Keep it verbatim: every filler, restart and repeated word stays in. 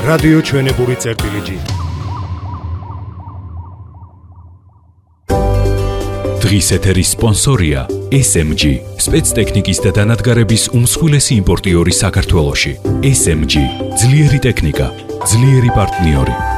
რადიო ჩვენებური წერტილი. დღის ეთერის სპონსორია ეს ემ ჯი, სპეცტექნიკის და დანადგარების უმსხვილესი იმპორტიორი საქართველოში. ეს ემ ჯი, ძლიერი ტექნიკა, ძლიერი პარტნიორი.